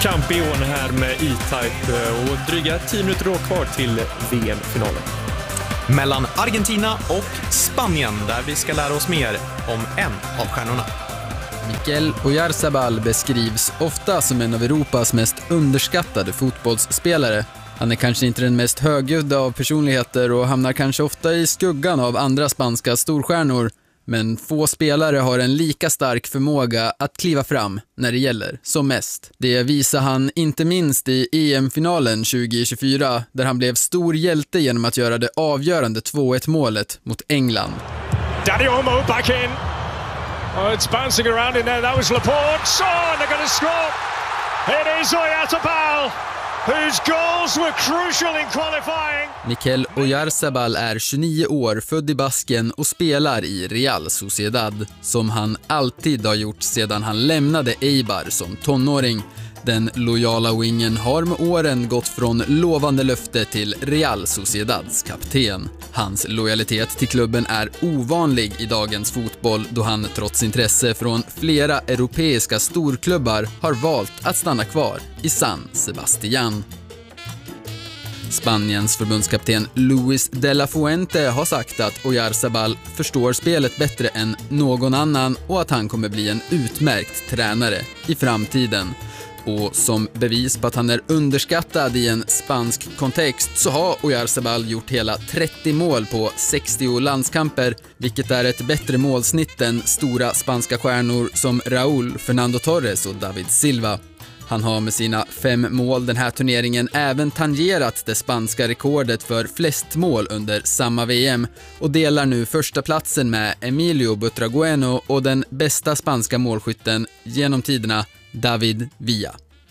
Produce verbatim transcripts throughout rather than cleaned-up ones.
Campion här med E-Type och dryga tio minuter då kvar till V M-finalen. Mellan Argentina och Spanien, där vi ska lära oss mer om en av stjärnorna. Mikel Oyarzabal beskrivs ofta som en av Europas mest underskattade fotbollsspelare. Han är kanske inte den mest högljudda av personligheter och hamnar kanske ofta i skuggan av andra spanska storstjärnor. Men få spelare har en lika stark förmåga att kliva fram när det gäller som mest. Det visar han inte minst i E M-finalen tjugo tjugofyra, där han blev stor hjälte genom att göra det avgörande två ett målet mot England. Dani Olmo back in. Oh, it's bouncing around in there. That was Laporte. Oh, and they're going to score. It is Oyarzabal, whose goals were crucial in qualifying. Mikel Oyarzabal är tjugonio år, född i Basken och spelar i Real Sociedad, som han alltid har gjort sedan han lämnade Eibar som tonåring. Den lojala wingen har med åren gått från lovande löfte till Real Sociedads kapten. Hans lojalitet till klubben är ovanlig i dagens fotboll, då han trots intresse från flera europeiska storklubbar har valt att stanna kvar i San Sebastián. Spaniens förbundskapten Luis de la Fuente har sagt att Oyarzabal förstår spelet bättre än någon annan och att han kommer bli en utmärkt tränare i framtiden. Och som bevis på att han är underskattad i en spansk kontext så har Oyarzabal gjort hela trettio mål på sextio landskamper, vilket är ett bättre målsnitt än stora spanska stjärnor som Raúl, Fernando Torres och David Silva. Han har med sina fem mål den här turneringen även tangerat det spanska rekordet för flest mål under samma V M och delar nu första platsen med Emilio Butragueno och den bästa spanska målskytten genom tiderna, David Villa.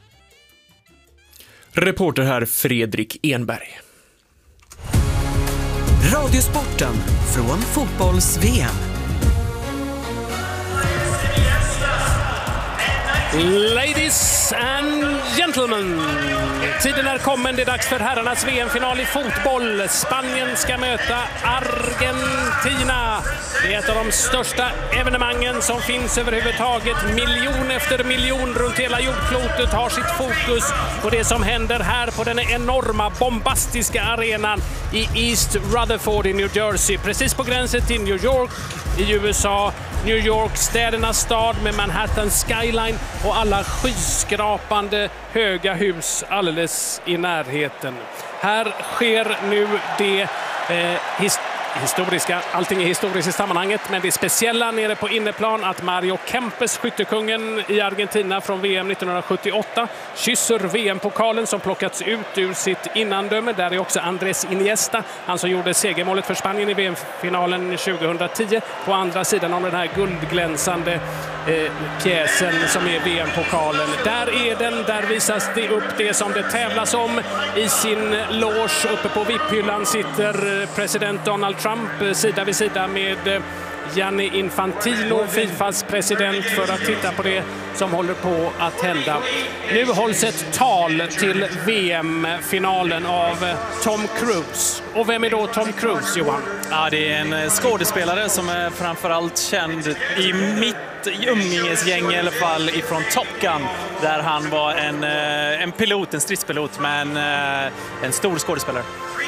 Reporter här Fredrik Enberg. Radiosporten från fotbolls-V M. Ladies and gentlemen, tiden är kommen. Det är dags för herrarnas V M-final i fotboll. Spanien ska möta Argentina. Det är ett av de största evenemangen som finns överhuvudtaget. Miljon efter miljon runt hela jordklotet har sitt fokus på det som händer här på den enorma, bombastiska arenan i East Rutherford i New Jersey. Precis på gränsen till New York i U S A. New York, städernas stad med Manhattan skyline och alla skyskrapande höga hus alldeles i närheten. Här sker nu det eh, his- historiska, allting är historiskt i sammanhanget, men det speciella nere på inneplan att Mario Kempes, skyttekungen i Argentina från V M nittonhundrasjuttioåtta, kysser V M-pokalen som plockats ut ur sitt innandöme. Där är också Andrés Iniesta, han som gjorde segermålet för Spanien i V M-finalen tjugohundratio, på andra sidan om den här guldglänsande eh, pjäsen som är V M-pokalen. Där är den, där visas det upp det som det tävlas om. I sin loge uppe på V I P-hyllan sitter president Donald Trump sida vid sida med Gianni Infantino, Fifas president, för att titta på det som håller på att hända. Nu hålls ett tal till V M-finalen av Tom Cruise. Och vem är då Tom Cruise, Johan? Ja, det är en skådespelare som är framförallt känd i mitt umgängesgäng i alla fall ifrån Top Gun, där han var en, en pilot, en stridspilot, men en stor skådespelare.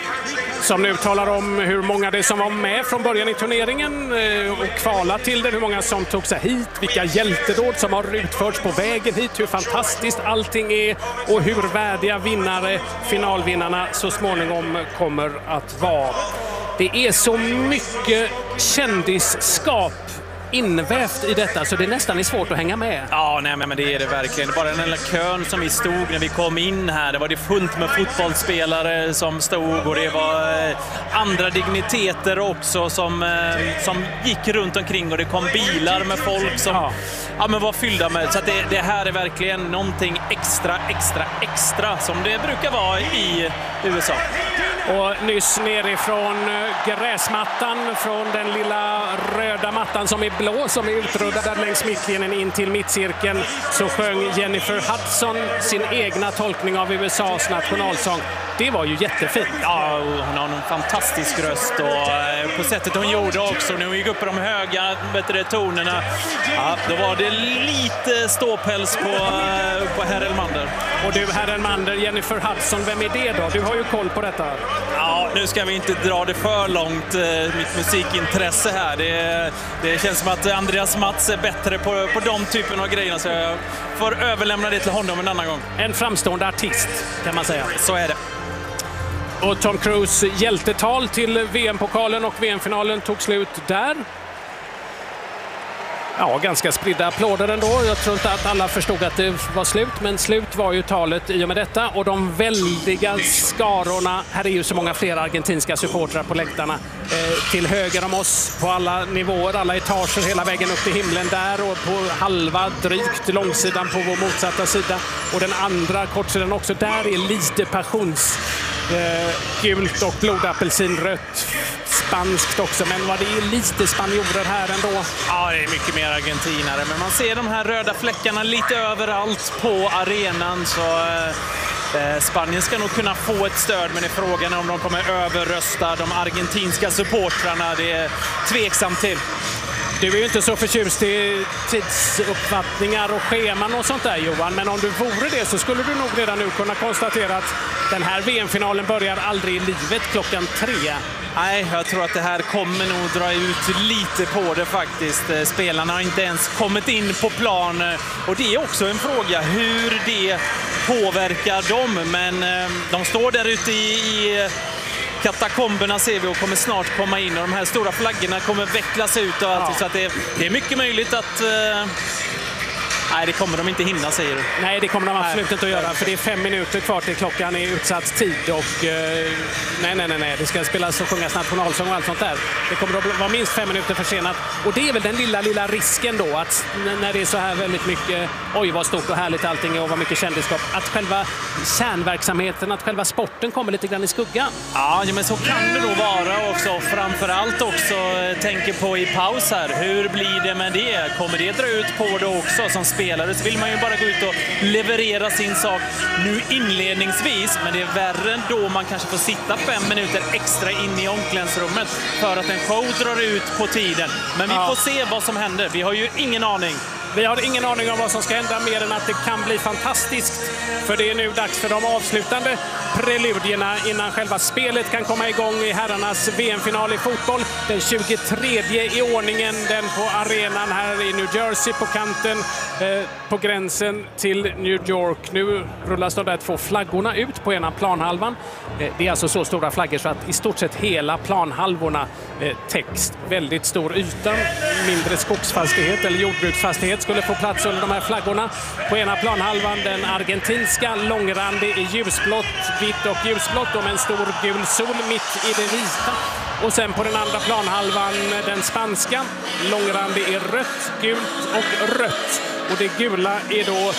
Som nu talar om hur många det som var med från början i turneringen och kvala till den, hur många som tog sig hit, vilka hjältedåd som har utförts på vägen hit, hur fantastiskt allting är och hur värdiga vinnare, finalvinnarna så småningom kommer att vara. Det är så mycket kändisskap invävt i detta så det nästan är svårt att hänga med. Ja, nej, men det är det verkligen. Bara den lilla kön som vi stod när vi kom in här, det var det fullt med fotbollsspelare som stod och det var eh, andra digniteter också som, eh, som gick runt omkring och det kom bilar med folk som ja. Ja, men var fyllda med. Så att det, det här är verkligen någonting extra, extra, extra som det brukar vara i U S A. Och nyss nerifrån gräsmattan, från den lilla röda mattan som är blå, som är utrullad längs mittlinjen in till mittcirkeln, så sjöng Jennifer Hudson sin egna tolkning av U S A:s nationalsång. Det var ju jättefint. Ja, hon har en fantastisk röst och på sättet hon gjorde också. När hon gick upp på de höga bättre tonerna, ja, då var det lite ståpäls på, på herr Elmander. Och du, herr Elmander, Jennifer Hudson, vem är det då? Du har ju koll på detta. Ja, nu ska vi inte dra det för långt, mitt musikintresse här. Det, det känns som att Andreas Mats är bättre på, på de typen av grejerna, så jag får överlämna det till honom en annan gång. En framstående artist, kan man säga. Så är det. Och Tom Cruise hjältetal till V M-pokalen och V M-finalen tog slut där. Ja, ganska spridda applåder ändå. Jag tror inte att alla förstod att det var slut, men slut var ju talet i och med detta. Och de väldiga skarorna, här är ju så många fler argentinska supportrar på läktarna, eh, till höger om oss på alla nivåer, alla etager, hela vägen upp till himlen där, och på halva drygt långsidan på vår motsatta sida. Och den andra kortsidan också, där är lite passions eh, gult och blodapelsinrött. Spanskt också, men vad det är lite spanjorer här ändå. Ja, det är mycket mer argentinare, men man ser de här röda fläckarna lite överallt på arenan, så eh, Spanien ska nog kunna få ett stöd, men det är frågan om de kommer överrösta de argentinska supportrarna. Det är tveksamt till. Du är ju inte så förtjust i tidsuppfattningar och scheman och sånt där, Johan, men om du vore det så skulle du nog redan nu kunna konstatera att den här V M-finalen börjar aldrig i livet klockan tre. Nej, jag tror att det här kommer nog dra ut lite på det faktiskt. Spelarna har inte ens kommit in på plan, och det är också en fråga hur det påverkar dem, men de står där ute i, i katakomberna, ser vi, och kommer snart komma in, och de här stora flaggorna kommer vecklas ut och allt, ja. Så att det, det är mycket möjligt att eh, nej, det kommer de inte hinna, säger du. Nej, det kommer de absolut nej. inte att göra, för det är fem minuter kvar till klockan är utsatt tid, och eh, nej, nej, nej, nej, det ska spelas och sjungas nationalsång och allt sånt där. Det kommer att vara minst fem minuter försenat, och det är väl den lilla, lilla risken då, att när det är så här väldigt mycket, oj vad stort och härligt allting är och vad mycket kändisskap, att själva kärnverksamheten, att själva sporten kommer lite grann i skuggan. Ja, men så kan det nog vara också. Framförallt också tänker på i paus här, hur blir det med det? Kommer det dra ut på det också? Som spelare så vill man ju bara gå ut och leverera sin sak nu inledningsvis, men det är värre då man kanske får sitta fem minuter extra in i omklädningsrummet för att en show drar ut på tiden. Men vi ja. får se vad som händer. Vi har ju ingen aning. Vi har ingen aning om vad som ska hända, mer än att det kan bli fantastiskt. För det är nu dags för de avslutande preludierna innan själva spelet kan komma igång i herrarnas V M-final i fotboll. Den tjugotredje i ordningen, den på arenan här i New Jersey på kanten, eh, på gränsen till New York. Nu rullas de där två flaggorna ut på ena planhalvan. Eh, det är alltså så stora flaggor så att i stort sett hela planhalvorna eh, täcks. Väldigt stor yta, mindre skogsfastighet eller jordbruksfastighet skulle få plats under de här flaggorna. På ena planhalvan den argentinska, långrandig i ljusblått, vitt och ljusblått, och med en stor gul sol mitt i det vita. Och sen på den andra planhalvan den spanska, långrandig i rött, gult och rött. Och det gula är då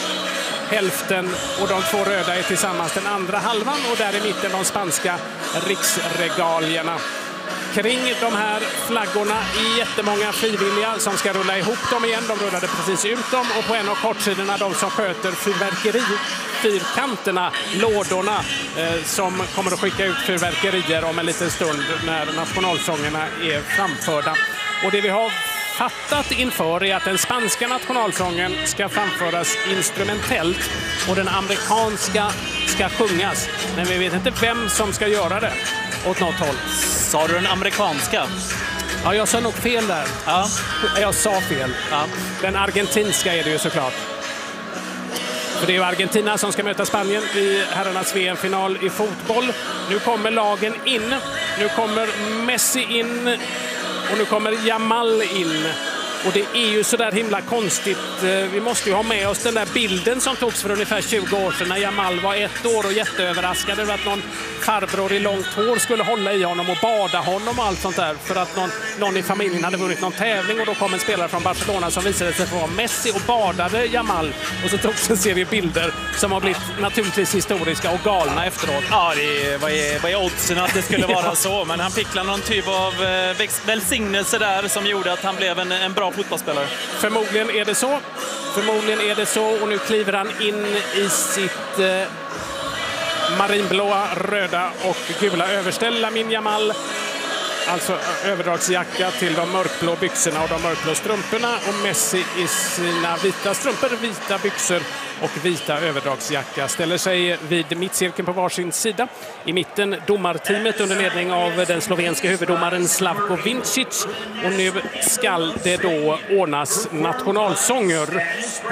hälften och de två röda är tillsammans den andra halvan, och där i mitten de spanska riksregalierna. Kring de här flaggorna är jättemånga frivilliga som ska rulla ihop dem igen. De rullade precis ut dem, och på en av kortsidorna de som sköter fyrverkeri, fyrkanterna, lådorna eh, som kommer att skicka ut fyrverkerier om en liten stund när nationalsångerna är framförda. Och det vi har fattat inför är att den spanska nationalsången ska framföras instrumentellt och den amerikanska ska sjungas. Men vi vet inte vem som ska göra det åt något håll. Sa du den amerikanska? Ja, jag sa nog fel där. Ja. Jag sa fel. Ja. Den argentinska är det ju såklart. För det är ju Argentina som ska möta Spanien i herrarnas V M-final i fotboll. Nu kommer lagen in. Nu kommer Messi in. Och nu kommer Yamal in. Och det är ju så där himla konstigt. Vi måste ju ha med oss den där bilden som togs för ungefär tjugo år sedan när Jamal var ett år och jätteöverraskad över att någon farbror i långt hår skulle hålla i honom och bada honom och allt sånt där för att någon, någon i familjen hade vunnit någon tävling och då kom en spelare från Barcelona som visade sig vara Messi och badade Jamal. Och så togs en serie bilder som har blivit naturligtvis historiska och galna efteråt. Ja, det var är, vad är oddsen att det skulle vara så, men han fick någon typ av välsignelse där som gjorde att han blev en, en bra fotbollsspelare. Förmodligen är det så. Förmodligen är det så och nu kliver han in i sitt eh, marinblåa, röda och gula överställ, Lamine Yamal. Alltså överdragsjacka till de mörkblå byxorna och de mörkblå strumporna och Messi i sina vita strumpor, vita byxor och vita överdragsjacka ställer sig vid mittcirkeln på varsin sida. I mitten domarteamet under ledning av den slovenska huvuddomaren Slavko Vincic och nu skall det då ordnas nationalsånger.